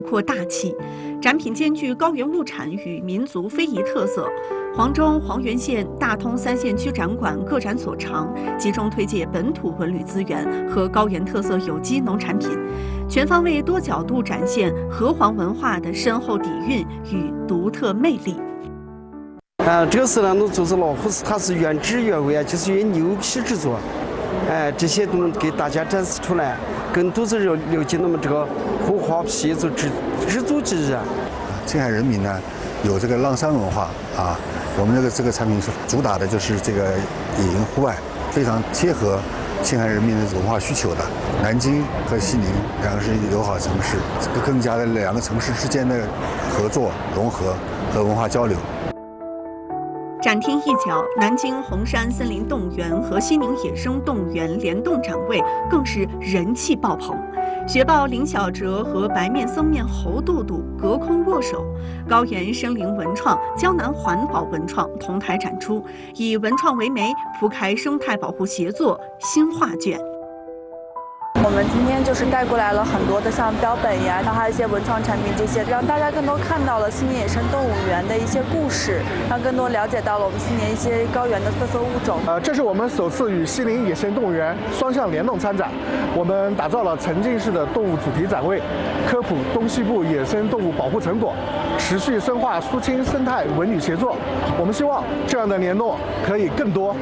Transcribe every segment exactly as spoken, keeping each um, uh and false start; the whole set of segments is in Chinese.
阔大气。展品兼具高原物产与民族非遗特色。黄州黄原县大通三县区展馆各展所长，集中推介本土文旅资源和高原特色有机农产品，全方位多角度展现河湟文化的深厚底蕴与独特魅力。 啊，这个是呢，就是老虎是它是原汁原味啊，就是用牛皮制作，哎，这些都给大家展示出来，更多是了了解那么这个虎化皮做制制作技艺啊。 青海人民呢，有这个浪山文化啊，我们这个这个产品是主打的就是这个野营户外，非常贴合青海人民的文化需求的。南京和西宁两个是友好城市，更加的两个城市之间的合作融合和文化交流。 展厅一角，南京红山森林动物园和西宁野生动物园联动展位更是人气爆棚。雪豹林小哲和白面僧面猴肚肚隔空握手，高原生灵文创、江南环保文创同台展出，以文创为媒，铺开生态保护协作新画卷。 我们今天就是带过来了很多的像标本呀，然后还有一些文创产品，这些让大家更多看到了西宁野生动物园的一些故事，让更多了解到了我们西宁一些高原的特色物种。 呃，这是我们首次与西宁野生动物园双向联动参展，我们打造了沉浸式的动物主题展位，科普东西部野生动物保护成果，持续深化苏青生态文旅协作。我们希望这样的联动可以更多。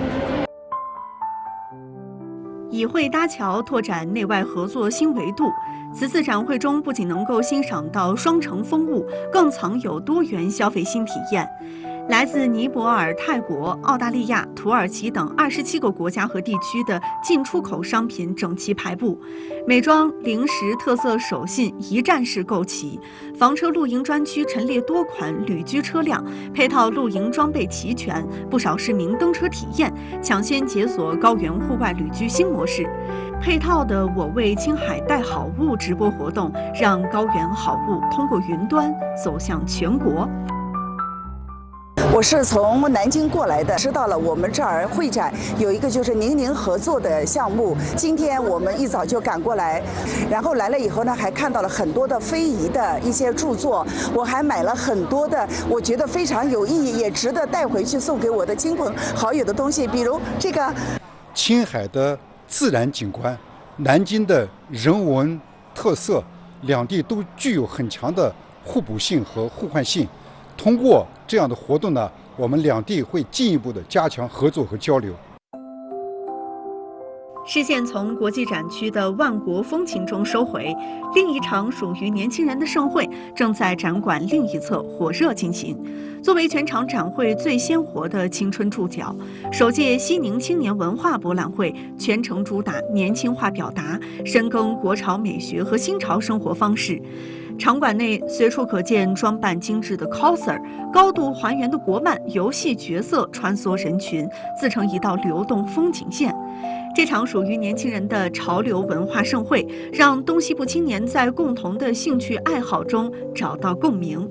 以绘搭桥，拓展内外合作新维度。此次展会中，不仅能够欣赏到双城风物，更藏有多元消费新体验。来自尼泊尔、泰国、澳大利亚、土耳其等二十七个国家和地区的进出口商品整齐排布，美妆、零食、特色手信一站式购齐。房车露营专区陈列多款旅居车辆，配套露营装备齐全，不少市民登车体验，抢先解锁高原户外旅居新模式。配套的“我为青海带好物”直播活动，让高原好物通过云端走向全国。 我是从南京过来的，知道了我们这儿会展有一个就是宁宁合作的项目，今天我们一早就赶过来，然后来了以后呢，还看到了很多的非遗的一些著作，我还买了很多的我觉得非常有意义，也值得带回去送给我的亲朋好友的东西，比如这个青海的自然景观，南京的人文特色，两地都具有很强的互补性和互换性。通过这样的活动呢，我们两地会进一步的加强合作和交流。 视线从国际展区的万国风情中收回，另一场属于年轻人的盛会正在展馆另一侧火热进行。作为全场展会最鲜活的青春注脚，首届西宁青年文化博览会全程主打年轻化表达，深耕国潮美学和新潮生活方式。场馆内随处可见装扮精致的 coser， 高度还原的国漫游戏角色穿梭人群，自成一道流动风景线。这场属于年轻人的潮流文化盛会，让东西部青年在共同的兴趣爱好中找到共鸣。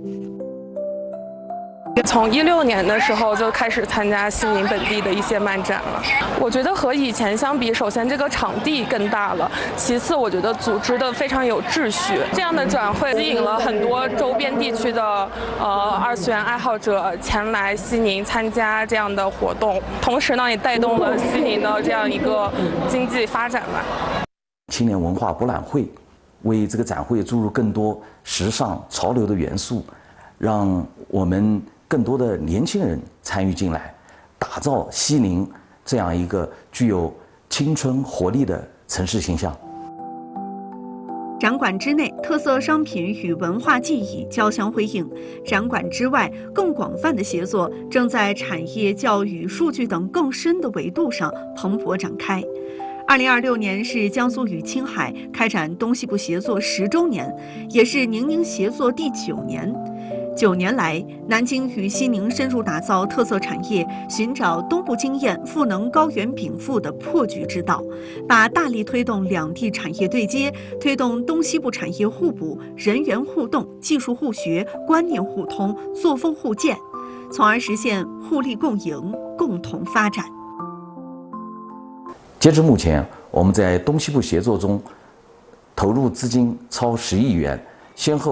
从一六年的时候就开始参加西宁本地的一些漫展了。我觉得和以前相比，首先这个场地更大了，其次我觉得组织的非常有秩序。这样的展会吸引了很多周边地区的呃二次元爱好者前来西宁参加这样的活动，同时呢也带动了西宁的这样一个经济发展吧。 青年文化博览会为这个展会注入更多时尚潮流的元素，让我们更多的年轻人参与进来，打造西宁这样一个具有青春活力的城市形象。 展馆之内，特色商品与文化记忆交相辉映；展馆之外，更广泛的协作正在产业、教育、数据等更深的维度上蓬勃展开。二零二六年是江苏与青海开展东西部协作十周年，也是宁宁协作第九年。九年来，南京与西宁深入打造特色产业，寻找东部经验赋能高原禀赋的破局之道，把大力推动两地产业对接，推动东西部产业互补、人员互动、技术互学、观念互通、作风互鉴，从而实现互利共赢、共同发展。 截至目前，我们在东西部协作中投入资金超十亿元，先后